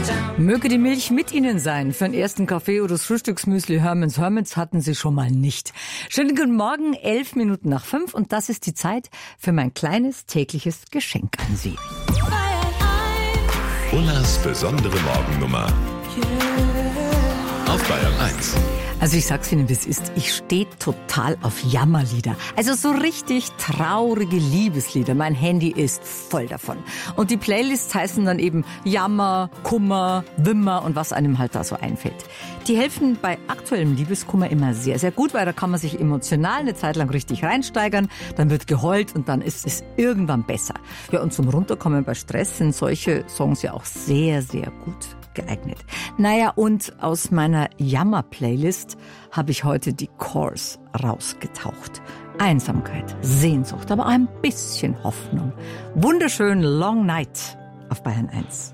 Möge die Milch mit Ihnen sein. Für den ersten Kaffee oder das Frühstücksmüsli Hermanns hatten Sie schon mal nicht. Schönen guten Morgen, 5:11 und das ist die Zeit für mein kleines tägliches Geschenk an Sie. Ullas besondere Morgennummer auf Bayern 1. Also ich sag's Ihnen, wie es ist. Ich stehe total auf Jammerlieder. Also so richtig traurige Liebeslieder. Mein Handy ist voll davon. Und die Playlists heißen dann eben Jammer, Kummer, Wimmer und was einem halt da so einfällt. Die helfen bei aktuellem Liebeskummer immer sehr, sehr gut, weil da kann man sich emotional eine Zeit lang richtig reinsteigern. Dann wird geheult und dann ist es irgendwann besser. Ja, und zum Runterkommen bei Stress sind solche Songs ja auch sehr, sehr gut geeignet. Naja, und aus meiner Jammer-Playlist habe ich heute die Corrs rausgetaucht. Einsamkeit, Sehnsucht, aber auch ein bisschen Hoffnung. Wunderschön Long Night auf Bayern 1.